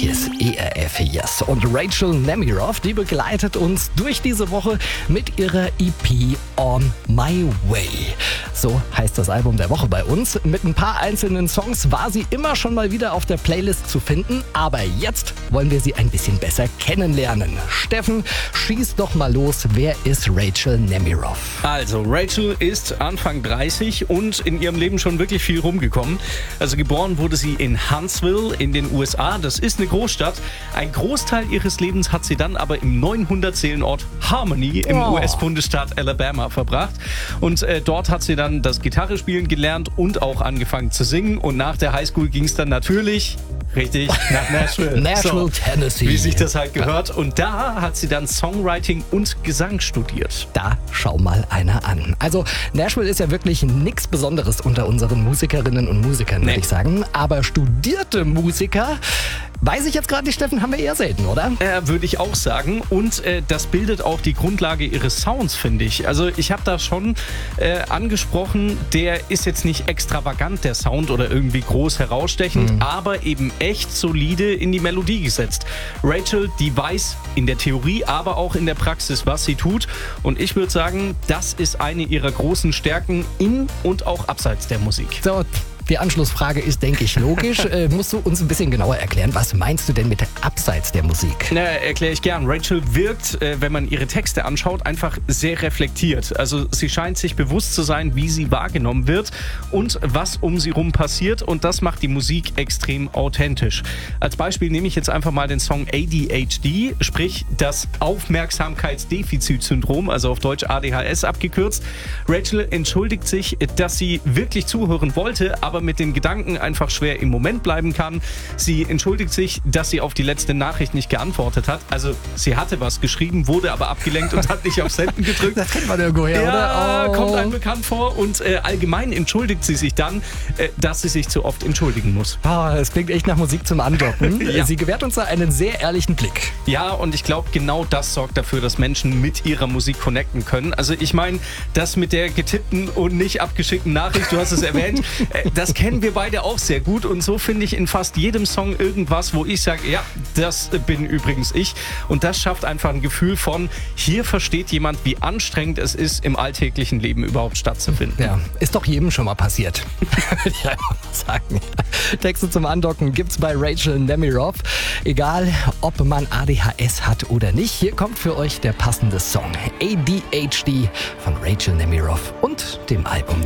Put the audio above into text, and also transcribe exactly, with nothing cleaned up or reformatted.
Hier ist E R F Yes. Und Rachel Nemiroff, die begleitet uns durch diese Woche mit ihrer E P On My Way. So heißt das Album der Woche bei uns. Mit ein paar einzelnen Songs war sie immer schon mal wieder auf der Playlist zu finden. Aber jetzt wollen wir sie ein bisschen besser kennenlernen. Steffen, schieß doch mal los. Wer ist Rachel Nemiroff? Also, Rachel ist Anfang dreißig und in ihrem Leben schon wirklich viel rumgekommen. Also geboren wurde sie in Huntsville in den U S A. Das ist eine Großstadt. Ein Großteil ihres Lebens hat sie dann aber im neunhundert-Seelenort Harmony im Oh. U S-Bundesstaat Alabama verbracht. Und äh, dort hat sie dann das Gitarrespielen gelernt und auch angefangen zu singen. Und nach der Highschool ging es dann natürlich... Richtig, nach Nashville. Nashville, so, Tennessee. Wie sich das halt gehört. Und da hat sie dann Songwriting und Gesang studiert. Da schau mal einer an. Also Nashville ist ja wirklich nichts Besonderes unter unseren Musikerinnen und Musikern, würde Nee. ich sagen. Aber studierte Musiker, weiß ich jetzt gerade nicht, Steffen, haben wir eher selten, oder? Äh, würde ich auch sagen. Und äh, das bildet auch die Grundlage ihres Sounds, finde ich. Also ich habe da schon äh, angesprochen, der ist jetzt nicht extravagant, der Sound, oder irgendwie groß herausstechend, mhm. aber eben echt solide in die Melodie gesetzt. Rachel, die weiß in der Theorie, aber auch in der Praxis, was sie tut. Und ich würde sagen, das ist eine ihrer großen Stärken in und auch abseits der Musik. So, die Anschlussfrage ist, denke ich, logisch. äh, musst du uns ein bisschen genauer erklären, was meinst du denn mit abseits der Musik? Na, erkläre ich gern. Rachel wirkt, äh, wenn man ihre Texte anschaut, einfach sehr reflektiert. Also sie scheint sich bewusst zu sein, wie sie wahrgenommen wird und was um sie rum passiert. Und das macht die Musik extrem authentisch. Als Beispiel nehme ich jetzt einfach mal den Song A D H D, sprich das Aufmerksamkeitsdefizitsyndrom, also auf Deutsch A D H S abgekürzt. Rachel entschuldigt sich, dass sie wirklich zuhören wollte, aber mit den Gedanken einfach schwer im Moment bleiben kann. Sie entschuldigt sich, dass sie auf die letzte Nachricht nicht geantwortet hat. Also sie hatte was geschrieben, wurde aber abgelenkt und hat nicht auf Senden gedrückt. Das kennt man irgendwoher, ja, oder? Oh. Kommt einem bekannt vor. Und äh, allgemein entschuldigt sie sich dann, äh, dass sie sich zu oft entschuldigen muss. Ah, das klingt echt nach Musik zum Andocken. Ja. Sie gewährt uns da einen sehr ehrlichen Blick. Ja, und ich glaube, genau das sorgt dafür, dass Menschen mit ihrer Musik connecten können. Also ich meine, das mit der getippten und nicht abgeschickten Nachricht, du hast es erwähnt, äh, das kennen wir beide auch sehr gut. Und so finde ich in fast jedem Song irgendwas, wo ich sage, ja, das bin übrigens ich. Und das schafft einfach ein Gefühl von, hier versteht jemand, wie anstrengend es ist, im alltäglichen Leben überhaupt stattzufinden. Ja, ist doch jedem schon mal passiert. Würde ich einfach mal sagen. Texte zum Andocken gibt's bei Rachel Nemiroff. Egal, ob man A D H S hat oder nicht, hier kommt für euch der passende Song. A D H D von Rachel Nemiroff und dem Album